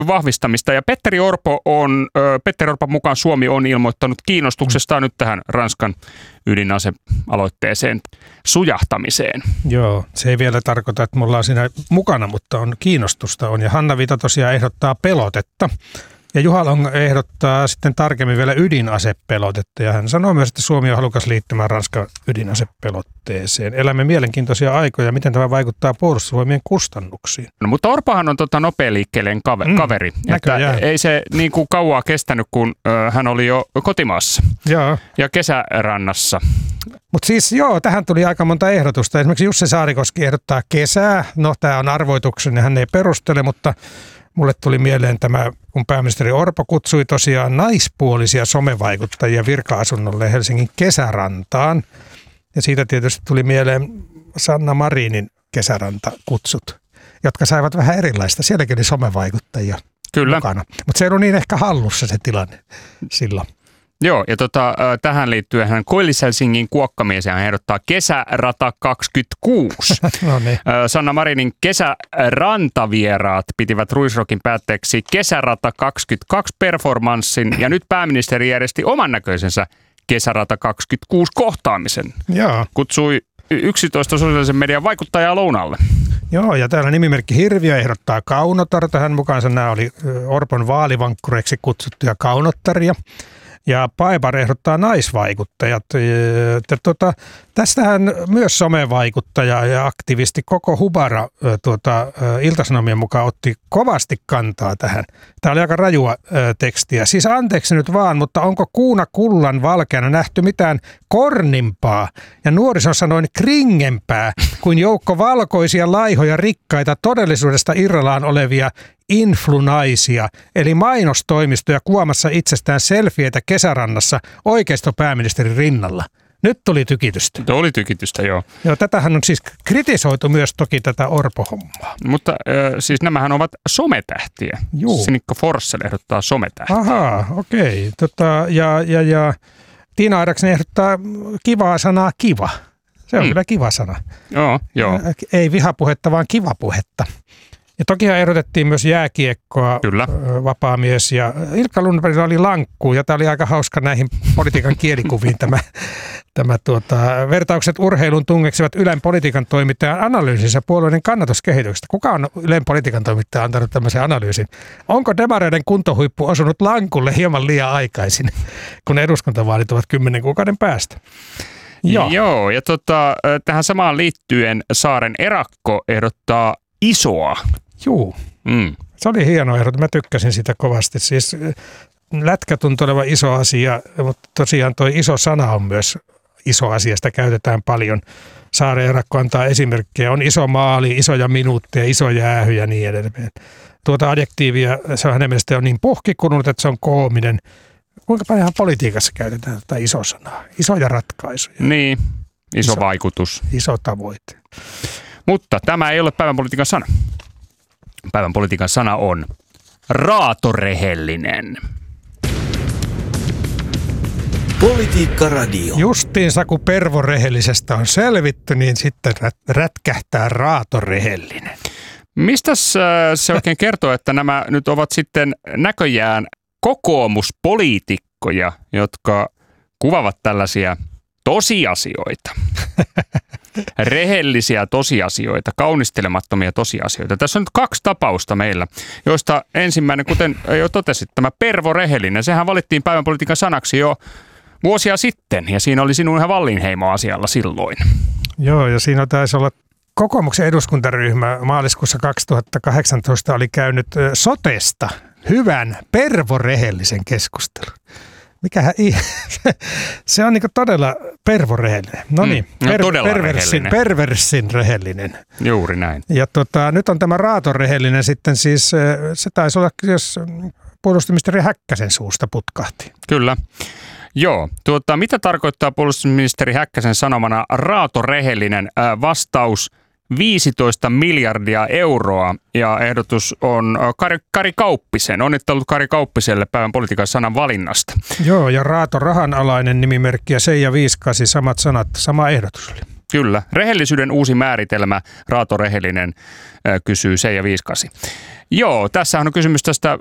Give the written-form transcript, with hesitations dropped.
vahvistamista. Ja Petteri Orpon mukaan Suomi on ilmoittanut kiinnostuksestaan nyt tähän Ranskan ydinasealoitteeseen sujahtamiseen. Joo, se ei vielä tarkoita, että me ollaan siinä mukana, mutta kiinnostusta on. Ja Hanna-Viita tosiaan ehdottaa pelotetta. Ja Juha Long ehdottaa sitten tarkemmin vielä ydinasepelotetta. Ja hän sanoo myös, että Suomi on halukas liittymään Ranskan ydinasepelotteeseen. Elämme mielenkiintoisia aikoja. Miten tämä vaikuttaa puolustusvoimien kustannuksiin? No, mutta Orpohan on nopealiikkeelleen kaveri. Että ei se niin kuin kauaa kestänyt, kun hän oli jo kotimaassa ja kesärannassa. Mutta siis tähän tuli aika monta ehdotusta. Esimerkiksi Jussi Saarikoski ehdottaa kesää. No, tämä on arvoituksen ja hän ei perustele, mutta mulle tuli mieleen tämä, kun pääministeri Orpo kutsui tosiaan naispuolisia somevaikuttajia virka-asunnolle Helsingin kesärantaan. Ja siitä tietysti tuli mieleen Sanna Marinin kesärantakutsut, jotka saivat vähän erilaista. Sielläkin oli somevaikuttajia mukana. Mutta se ei ollut niin ehkä hallussa se tilanne silloin. Joo, ja tähän liittyen hän Koillis-Helsingin kuokkamies ja hän ehdottaa kesärata 26. No niin. Sanna Marinin kesärantavieraat pitivät Ruisrockin päätteeksi kesärata 22 performanssin ja nyt pääministeri järjesti oman näköisensä kesärata 26 kohtaamisen. Joo. Kutsui 11 sosiaalisen median vaikuttajaa lounalle. Joo, ja täällä nimimerkki Hirviö ehdottaa kaunotarta. Hän mukaansa nämä oli Orpon vaalivankkureiksi kutsuttuja kaunottaria. Ja Paebar ehdottaa naisvaikuttajat. Tästähän myös somevaikuttaja ja aktivisti Koko Hubara Ilta-Sanomien mukaan otti kovasti kantaa tähän. Tämä oli aika rajua tekstiä. Siis anteeksi nyt vaan, mutta onko kuuna kullan valkeana nähty mitään kornimpaa ja nuorisossa noin kringempää kuin joukko valkoisia, laihoja, rikkaita, todellisuudesta irrallaan olevia influnaisia, eli mainostoimistoja kuvaamassa itsestään selfieitä kesärannassa oikeistopääministerin rinnalla. Nyt tuli tykitystä. Oli tykitystä, joo. Joo, tätähän on siis kritisoitu myös toki tätä Orpo-hommaa. Mutta siis nämähän ovat sometähtiä. Juu. Sinikka Forssell ehdottaa sometähtiä. Ahaa, okei. Ja Tiina Airaksen ehdottaa kivaa sanaa kiva. Se on kyllä kiva sana. Joo. Ei vihapuhetta, vaan kivapuhetta. Ja tokihan ehdotettiin myös jääkiekkoa, kyllä. Vapaamies ja Ilkka Lundberg oli lankku ja tämä oli aika hauska näihin politiikan kielikuviin tämä vertaukset urheilun tungeksivat Ylen politiikan toimittajan analyysinsä puolueiden kannatuskehityksestä. Kuka on Ylen politiikan toimittaja antanut tämmöisen analyysin? Onko demareiden kuntohuippu osunut lankulle hieman liian aikaisin, kun eduskuntavaalit ovat 10 kuukauden päästä? Joo, ja tähän samaan liittyen Saaren Erakko ehdottaa isoa. Juu. Se oli hieno ehdotus. Mä tykkäsin sitä kovasti. Siis lätkä tuntuu olevan iso asia, mutta tosiaan toi iso sana on myös iso asia. Sitä käytetään paljon. Saaren Erakko antaa esimerkkejä. On iso maali, isoja minuutteja, iso jäähy ja niin edelleen. Tuota adjektiivia, se on hänen mielestään on niin puhkikunut, että se on koominen. Kuinka paljon politiikassa käytetään tätä iso sanaa? Isoja ratkaisuja. Niin, iso vaikutus. Iso tavoite. Mutta tämä ei ole päivän politiikan sana. Päivän politiikan sana on raatorehellinen. Politiikka Radio. Justiinsa kun pervorehellisestä on selvitty, niin sitten rätkähtää raatorehellinen. Mistäs se oikein kertoo, että nämä nyt ovat sitten näköjään kokoomuspoliitikkoja, jotka kuvavat tällaisia tosiasioita? Rehellisiä tosiasioita, kaunistelemattomia tosiasioita. Tässä on nyt 2 tapausta meillä, joista ensimmäinen, kuten jo totesit, tämä pervorehellinen, sehän valittiin päivän politiikan sanaksi jo vuosia sitten, ja siinä oli sinun ihan Wallinheimo-asialla silloin. Joo, ja siinä taisi olla kokoomuksen eduskuntaryhmä maaliskuussa 2018 oli käynyt sotesta hyvän pervorehellisen keskustelun. Se on niinku todella pervorehellinen. No niin, perversin rehellinen. Juuri näin. Ja nyt on tämä raatorehellinen sitten siis, se taisi olla, jos puolustusministeri Häkkäsen suusta putkahti. Kyllä. Joo, mitä tarkoittaa puolustusministeri Häkkäsen sanomana raatorehellinen? Vastaus 15 miljardia euroa ja ehdotus on Kari Kauppisen. Onnittelut Kari Kauppiselle päivän politiikan sanan valinnasta. Joo, ja Raato rahanalainen nimimerkki ja Seija Viiskasi, samat sanat, sama ehdotus oli. Kyllä. Rehellisyyden uusi määritelmä, raatorehellinen, kysyy Seija Viiskasi. Joo, tässä on kysymys tästä